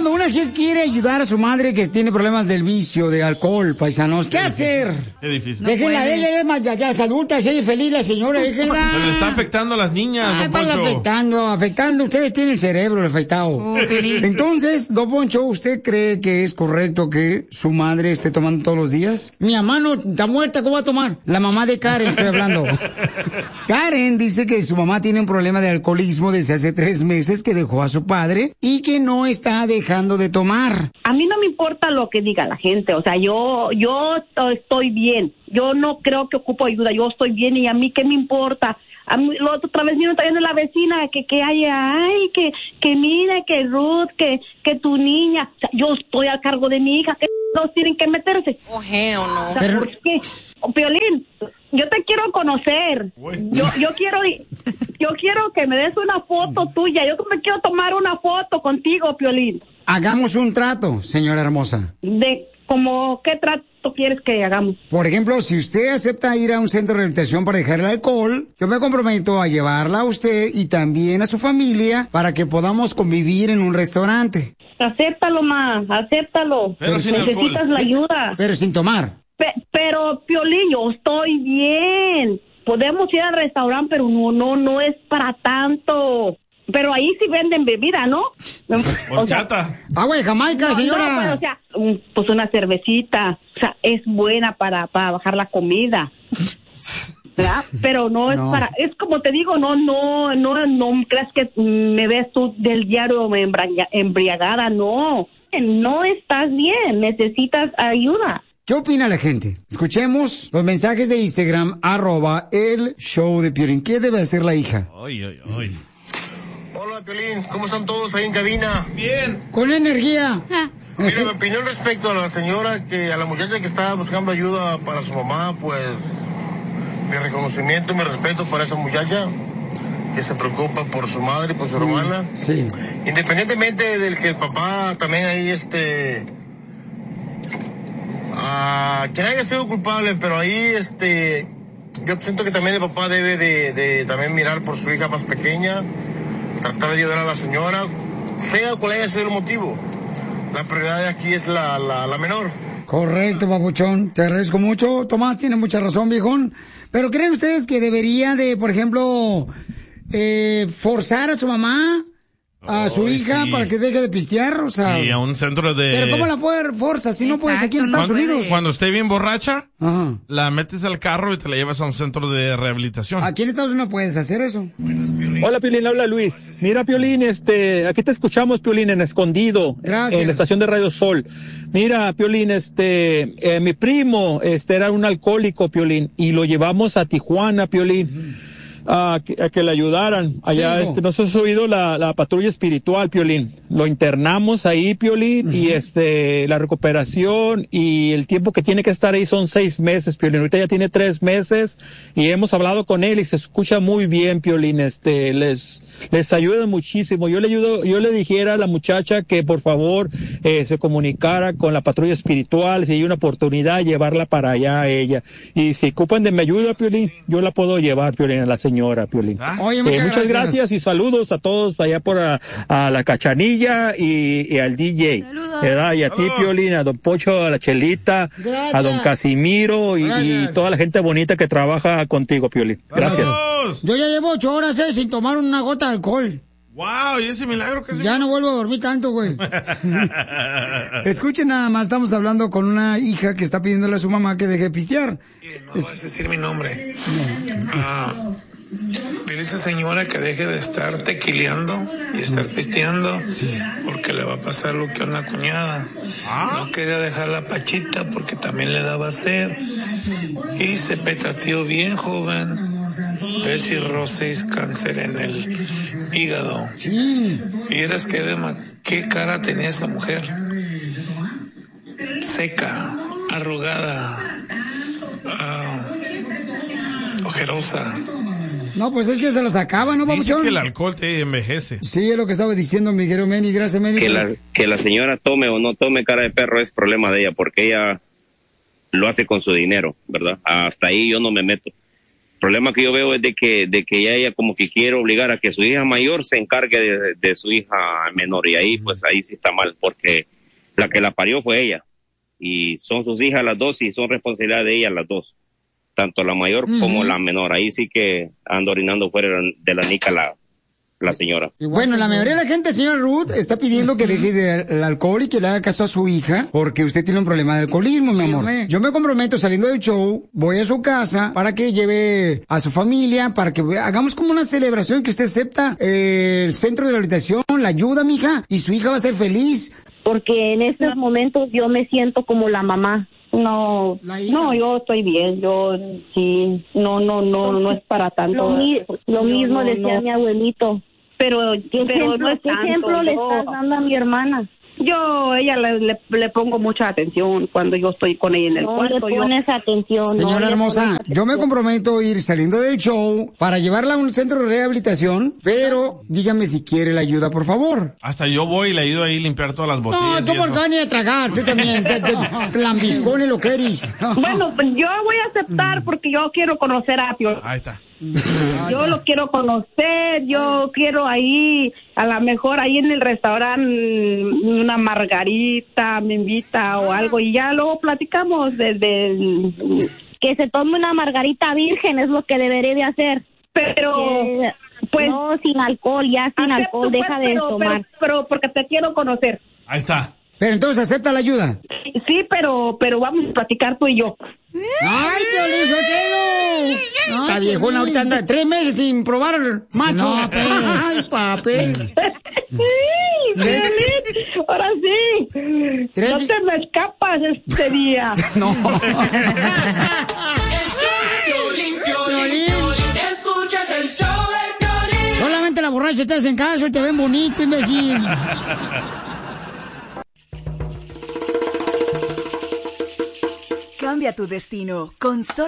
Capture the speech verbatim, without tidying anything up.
cuando una chica quiere ayudar a su madre que tiene problemas del vicio, de alcohol, paisanos, ¿qué hacer? Qué difícil. Déjenla, él es ya, ya es adulta, se es feliz la señora, déjenla. Pero le está afectando a las niñas, Ah, don ¿cuál Poncho? afectando? Afectando, ustedes tienen el cerebro afectado. Oh, feliz. Entonces, don Poncho, ¿usted cree que es correcto que su madre esté tomando todos los días? Mi mamá no está muerta, ¿cómo va a tomar? La mamá de Karen estoy hablando. Karen dice que su mamá tiene un problema de alcoholismo desde hace tres meses que dejó a su padre y que no está dejando de tomar. A mí no me importa lo que diga la gente, o sea, yo yo estoy bien, yo no creo que ocupo ayuda, yo estoy bien y a mí qué me importa. A mí, la otra vez vino también la vecina que que hay, ay, que que mire, que Ruth, que que tu niña, o sea, yo estoy a cargo de mi hija, que no tienen que meterse. Oh, hell no. O sea, ¿por qué? Oh, Piolín, yo te quiero conocer. Yo yo quiero yo quiero que me des una foto tuya. Yo me quiero tomar una foto contigo, Piolín. Hagamos un trato, señora hermosa. De como qué trato quieres que hagamos. Por ejemplo, si usted acepta ir a un centro de rehabilitación para dejar el alcohol, yo me comprometo a llevarla a usted y también a su familia para que podamos convivir en un restaurante. Acéptalo, ma, acéptalo. Pero sin necesitas alcohol. la ayuda. Pero sin tomar. Pe- pero, Piolín, yo estoy bien. Podemos ir al restaurante, pero no, no, no es para tanto. Pero ahí sí venden bebida, ¿no? O sea, agua de Jamaica, no, señora. no, pero, o sea, un- pues una cervecita. O sea, es buena para, para bajar la comida. ¿Verdad? Pero no es No. para, es como te digo, no, no, no, no creas que me ves tú del diario embra- embriagada, no. No estás bien, necesitas ayuda. ¿Qué opina la gente? Escuchemos los mensajes de Instagram, arroba el show de Piolín. ¿Qué debe hacer la hija? Ay, ay, ay. Hola, Piolín, ¿cómo están todos ahí en cabina? Bien. Con energía. Mira, mi opinión respecto a la señora, que a la muchacha que está buscando ayuda para su mamá, pues mi reconocimiento y mi respeto para esa muchacha que se preocupa por su madre y por su hermana. Sí. Independientemente del que el papá también ahí, este, ah, que haya sido culpable, pero ahí, este, yo siento que también el papá debe de, de también mirar por su hija más pequeña, tratar de ayudar a la señora, sea cual haya sido el motivo. La prioridad de aquí es la, la, la menor. Correcto, papuchón. Te agradezco mucho. Tomás tiene mucha razón, viejón. Pero ¿creen ustedes que debería de, por ejemplo, eh, forzar a su mamá, a su Ay, hija, sí. para que deje de pistear? O sea, Y a un centro de... pero ¿cómo la fuer- fuerza si no puedes aquí en Estados Cuando- Unidos? Cuando esté bien borracha, Ajá. la metes al carro y te la llevas a un centro de rehabilitación. Aquí en Estados Unidos no puedes hacer eso. Hola, Piolín, habla Luis. Mira, Piolín, este, aquí te escuchamos, Piolín, en Escondido. Gracias. En la estación de Radio Sol. Mira, Piolín, este, eh, mi primo, este, era un alcohólico, Piolín, y lo llevamos a Tijuana, Piolín, a, que, a que le ayudaran. Allá, Sí, este, nos has oído la, la patrulla espiritual, Piolín. Lo internamos ahí, Piolín, y este, la recuperación y el tiempo que tiene que estar ahí son seis meses, Piolín. Ahorita ya tiene tres meses y hemos hablado con él y se escucha muy bien, Piolín. Este, les, les ayuda muchísimo. Yo le ayudo, yo le dijera a la muchacha que por favor eh, se comunicara con la patrulla espiritual, si hay una oportunidad, llevarla para allá a ella. Y si ocupan de mi ayuda, Piolín, yo la puedo llevar, Piolín, a la señora, Piolín. Oye, Eh, muchas muchas gracias. gracias y saludos a todos allá por a, a la Cachanilla y, y al D J, ¿verdad? Y a ti, Piolín, a don Pocho, a la Chelita, Gracias. a don Casimiro y, y Gracias. toda la gente bonita que trabaja contigo, Piolín. Gracias. Yo ya llevo ocho horas eh, sin tomar una gota de alcohol. ¡Wow! ¿Y ese milagro que se... Ya no vuelvo a dormir tanto, güey. Escuchen nada más, estamos hablando con una hija que está pidiéndole a su mamá que deje de pistear. No vas a decir mi nombre. Ah, dile a esa señora que deje de estar tequileando y estar pisteando, porque le va a pasar lo que a una cuñada. No quería dejar la pachita porque también le daba sed y se petateó bien joven de cirrosis, cáncer en el hígado. Y eras que de ma- qué cara tenía esa mujer, seca, arrugada, ah, ojerosa. No, pues es que se los acaba, ¿no, Dice papuchón? que el alcohol te envejece. Sí, es lo que estaba diciendo mi querido Manny. Gracias, Manny. Que la, que la señora tome o no tome cara de perro es problema de ella, porque ella lo hace con su dinero, ¿verdad? Hasta ahí yo no me meto. El problema que yo veo es de que, de que ella como que quiere obligar a que su hija mayor se encargue de, de su hija menor, y ahí pues ahí sí está mal, porque la que la parió fue ella, y son sus hijas las dos y son responsabilidad de ella las dos, tanto la mayor uh-huh. como la menor. Ahí sí que anda orinando fuera de la nica la, la señora. Bueno, la mayoría de la gente, señora Ruth, está pidiendo que deje de, el alcohol y que le haga caso a su hija, porque usted tiene un problema de alcoholismo, mi amor. Sí, yo me comprometo saliendo del show, voy a su casa para que lleve a su familia, para que hagamos como una celebración, que usted acepta eh, el centro de rehabilitación, la ayuda, mija, y su hija va a ser feliz. Porque en estos momentos yo me siento como la mamá. No, no, yo estoy bien, yo sí, no, no, no, no es para tanto. Lo, mi, lo mismo no, decía no. mi abuelito. Pero, ¿qué pero ejemplo, no es ¿qué tanto, ejemplo le yo, estás dando a mi hermana? Yo, ella le, le, le pongo mucha atención cuando yo estoy con ella en el no cuarto. Le pones yo... atención. Señora no hermosa, yo me comprometo a ir saliendo del show para llevarla a un centro de rehabilitación, pero dígame si quiere la ayuda, por favor. Hasta yo voy y le ayudo ahí a limpiar todas las botellas. No, tú por qué ni a tragar, tú también, te, te, te lambiscones lo que eres. Bueno, pues yo voy a aceptar porque yo quiero conocer a Pio. Ahí está. Yo lo quiero conocer, yo quiero ahí, a lo mejor ahí en el restaurante, una margarita, me invita o algo, y ya luego platicamos desde... Que se tome una margarita virgen es lo que debería de hacer. Pero... Eh, pues no, sin alcohol, ya sin alcohol, pues, deja de pero, tomar. Pero, pero porque te quiero conocer. Ahí está. Pero entonces acepta la ayuda. Sí, pero pero vamos a platicar tú y yo. ¡Ay, Piolín Sotelo! No, está viejona, ahorita anda tres meses sin probar macho. No, pues. ¡Ay, papel! Sí, Piolín, ahora sí. ¿Tres? No te me escapas este día. No. El show de Piolín, Piolín, Piolín. Escuchas el show de Piolín. Solamente la borracha te hacen caso y te ven bonito, imbécil. Cambia tu destino con Sol.